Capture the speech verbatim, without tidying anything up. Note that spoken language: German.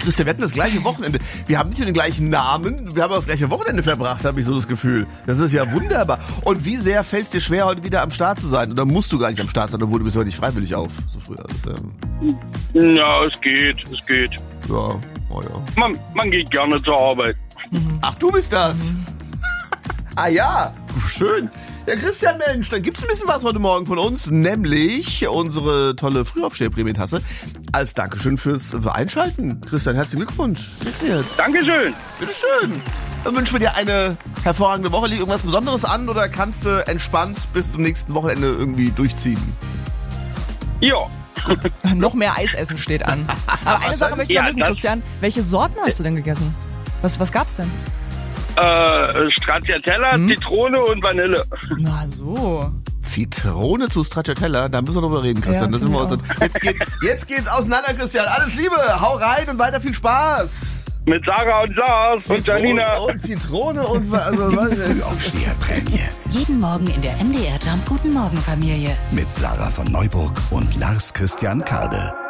Christian, wir hatten das gleiche Wochenende. Wir haben nicht nur den gleichen Namen, wir haben auch das gleiche Wochenende verbracht, habe ich so das Gefühl. Das ist ja wunderbar. Und wie sehr fällt es dir schwer, heute wieder am Start zu sein? Oder musst du gar nicht am Start sein, obwohl du bist heute nicht freiwillig auf? So früher. Das, ähm ja, es geht, es geht. Ja, oh ja. Man, man geht gerne zur Arbeit. Mhm. Ach, du bist das? Mhm. Ah ja, schön. Ja, Christian, Mensch, dann gibt's ein bisschen was heute Morgen von uns, nämlich unsere tolle Frühaufsteher-Prämientasse als Dankeschön fürs Einschalten. Christian, herzlichen Glückwunsch. Kriegst du jetzt. Dankeschön. Bitteschön. Dann wünschen wir dir eine hervorragende Woche. Liegt irgendwas Besonderes an oder kannst du entspannt bis zum nächsten Wochenende irgendwie durchziehen? Ja. Noch mehr Eis essen steht an. Aber eine Sache möchte ich noch wissen, ja, Christian. Welche Sorten hast du denn gegessen? Was, was gab's denn? Äh, Stracciatella, hm? Zitrone und Vanille. Na so. Zitrone zu Stracciatella, da müssen wir drüber reden, Christian. Ja, das sind wir uns jetzt, geht, jetzt geht's auseinander, Christian. Alles Liebe, hau rein und weiter viel Spaß. Mit Sarah und Lars Zitrone und Janina. Und Zitrone und also was? Aufsteherprämie. Jeden Morgen in der M D R Jump Guten Morgen Familie. Mit Sarah von Neuburg und Lars Christian Kade.